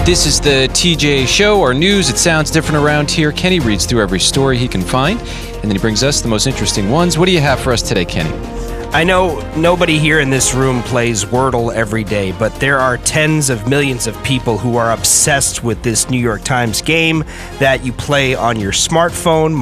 This is the TJ Show, our news. It sounds different around here. Kenny reads through every story he can find, and then he brings us the most interesting ones. What do you have for us today, Kenny? I know nobody here in this room plays Wordle every day, but there are tens of millions of people who are obsessed with this New York Times game that you play on your smartphone.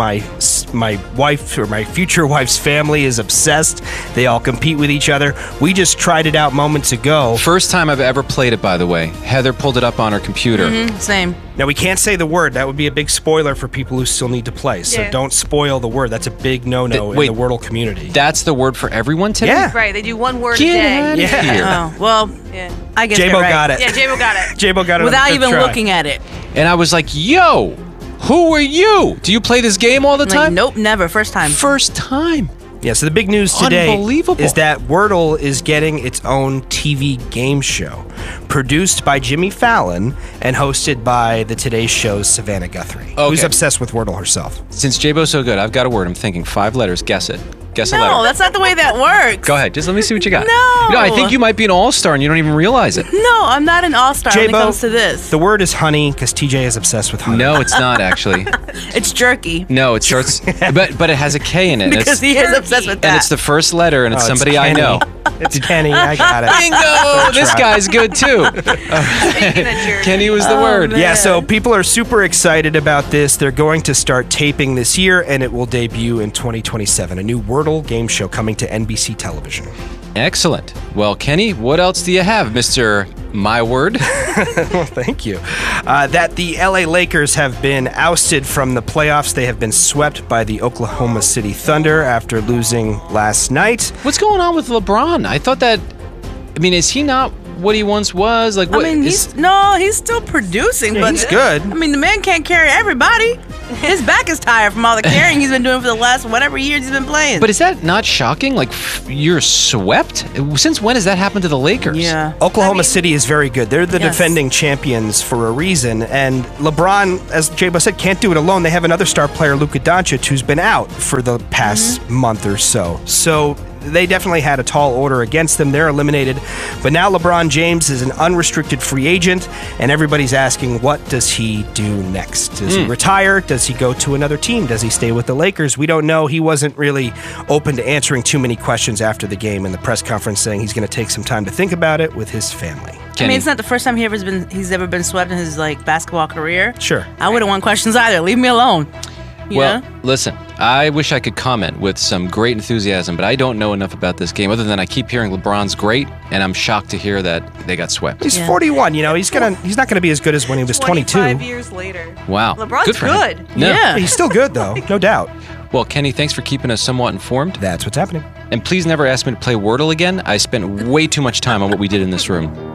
My wife, or my future wife's family, is obsessed. They all compete with each other. We just tried it out moments ago. First time I've ever played it, by the way. Heather pulled it up on her computer. Same. Now, we can't say the word. That would be a big spoiler for people who still need to play. So don't spoil the word. That's a big no-no in the Wordle community. That's the word for everyone today? Yeah. Right, they do one word Get a day. outta here. Oh, well, I guess J-Bo you're right. got it. Yeah, J-Bo got it. J-Bo got it Without on the even fifth try. looking at it. And I was like, yo, who are you? Do you play this game all the Like, time? nope, never. First time. First time. Yeah, so the big news today Unbelievable. is that Wordle is getting its own TV game show, produced by Jimmy Fallon and hosted by the Today Show's Savannah Guthrie, who's Okay. obsessed with Wordle herself. Since J-Bo's so good, I've got a word. I'm thinking 5 letters. Guess it. Guess a letter. No, that's not the way that works. Go ahead. Just let me see what you got. No. You know, I think you might be an all-star and you don't even realize it. No, I'm not an all-star when it J-Bo, comes to this. the word is honey, because TJ is obsessed with honey. No, it's not actually. It's jerky. No, it starts, but it has a K in it. Because he is obsessed with that. And it's the first letter, and it's Oh, somebody I Kenny. know. It's Kenny, I got it. Bingo! This try. guy's good too. Speaking of jerky. Kenny was the word. man. Yeah, so people are super excited about this. They're going to start taping this year, and it will debut in 2027. A new Wordle game show coming to NBC television. Excellent. Well, Kenny, what else do you have, Mr. My Word? Well, thank you. That the LA Lakers have been ousted from the playoffs. They have been swept by the Oklahoma City Thunder after losing last night. What's going on with LeBron? I thought that. I mean, is he not what he once was? Like, what? I mean, he's still producing, but he's good. I mean, the man can't carry everybody. His back is tired from all the carrying he's been doing for the last whatever years he's been playing. But is that not shocking? Like, you're swept? Since when has that happened to the Lakers? yeah. Oklahoma City is very good. They're the Yes. defending champions for a reason. And LeBron, as J-Bo said, can't do it alone. They have another star player, Luka Doncic, who's been out for the past month or so. So they definitely had a tall order against them. They're eliminated. But now LeBron James is an unrestricted free agent, and everybody's asking, what does he do next? Does he retire? Does he go to another team? Does he stay with the Lakers? We don't know. He wasn't really open to answering too many questions after the game in the press conference, saying he's going to take some time to think about it with his family. I Kenny, mean, it's not the first time he's ever been swept in his basketball career. Sure. I wouldn't want questions either. Leave me alone. You well, know? listen, I wish I could comment with some great enthusiasm, but I don't know enough about this game other than I keep hearing LeBron's great, and I'm shocked to hear that they got swept. He's Yeah. 41. You know, he's not gonna be as good as when he was 22. 25 years later. Wow. LeBron's good. For him. good. No. Yeah. He's still good though, no doubt. Well, Kenny, thanks for keeping us somewhat informed. That's what's happening. And please never ask me to play Wordle again. I spent way too much time on what we did in this room.